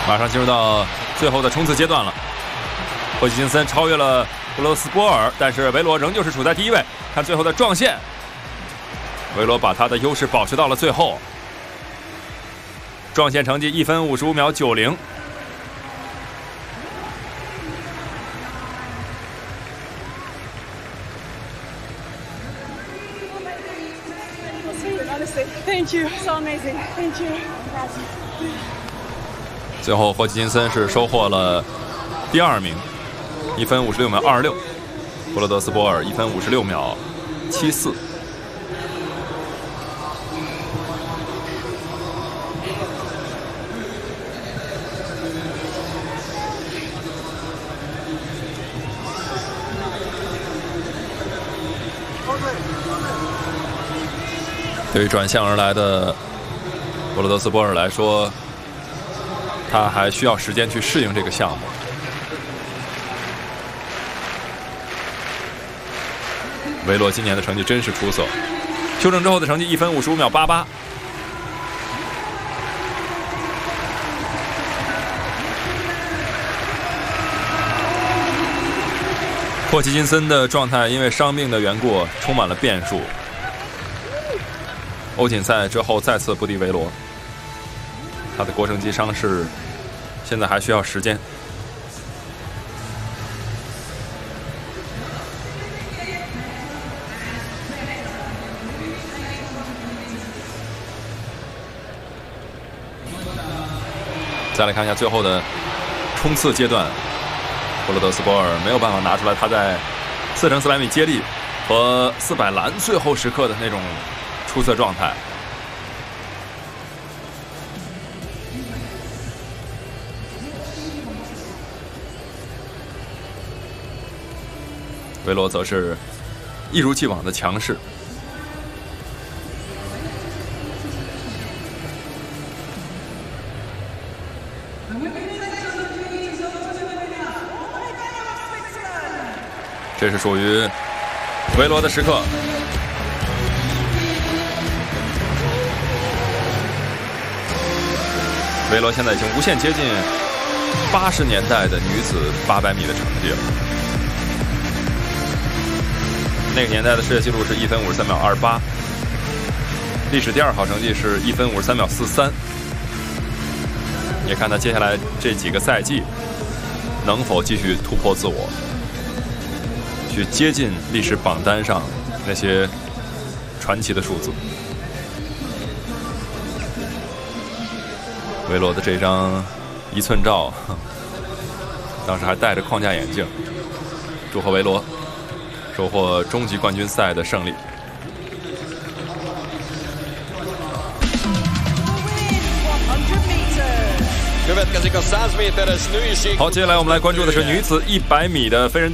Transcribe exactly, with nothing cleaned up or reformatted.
马上进入到最后的冲刺阶段了。霍奇金森超越了布罗斯波尔，但是维罗仍旧是处在第一位。看最后的撞线，维罗把他的优势保持到了最后。撞线成绩一分五十五秒九零。 Thank you, so amazing. Thank you. 最后，霍奇金森是收获了第二名，一分五十六秒二十六。布罗德斯波尔一分五十六秒七四。对于转向而来的布罗德斯波尔来说，他还需要时间去适应这个项目。维罗今年的成绩真是出色，修正之后的成绩一分五十五秒八八。霍奇金森的状态因为伤病的缘故充满了变数。欧锦赛之后再次不敌维罗，他的腘绳肌伤势现在还需要时间。再来看一下最后的冲刺阶段，布罗德斯波尔没有办法拿出来他在四乘四百米接力和四百栏最后时刻的那种出色状态。维罗则是一如既往的强势。这是属于维罗的时刻。维罗现在已经无限接近八十年代的女子八百米的成绩了。那个年代的世界纪录是一分五十三秒二八，历史第二好成绩是一分五十三秒四三。也看他接下来这几个赛季能否继续突破自我，去接近历史榜单上那些传奇的数字。维罗的这张一寸照，当时还戴着框架眼镜。祝贺维罗收获终极冠军赛的胜利。好，接下来我们来关注的是女子一百米的飞人。